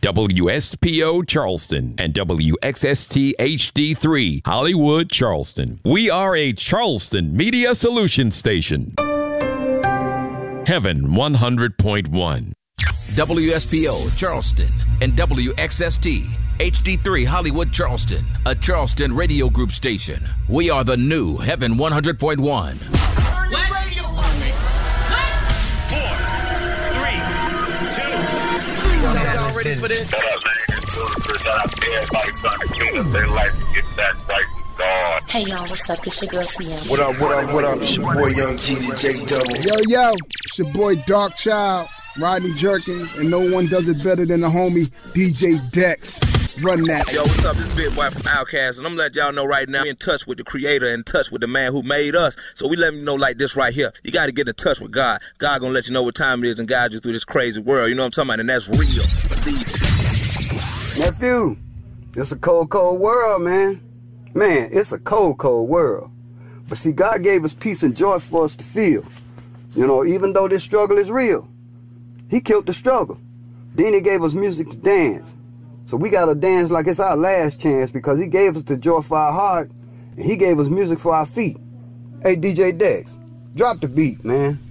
WSPO Charleston and WXST HD3 Hollywood Charleston. We are a Charleston Media Solutions station. Heaven 100.1. WSPO Charleston and WXST HD3 Hollywood Charleston, a Charleston Radio Group station. We are the new Heaven 100.1. Radio on me. 4, 3, 2. Y'all ready for this? They like to get that right with God. Hey y'all, what's up? It's your girl Sierra. What up? It's your boy Young Jeezy J Double. Yo, it's your boy Dark Child, Rodney Jerkins, and no one does it better than the homie DJ Dex. Run that. Yo, what's up? This Big Boy from Outkast, and I'm gonna let y'all know right now, we're in touch with the creator, in touch with the man who made us. So we let you know like this right here. You gotta get in touch with God. God gonna let you know what time it is and guide you through this crazy world. You know what I'm talking about? And that's real. Believe it. Nephew, it's a cold, cold world, man. Man, it's a cold, cold world. But see, God gave us peace and joy for us to feel. You know, even though this struggle is real, He killed the struggle. Then He gave us music to dance. So we gotta dance like it's our last chance because He gave us the joy for our heart and He gave us music for our feet. Hey, DJ Dex, drop the beat, man.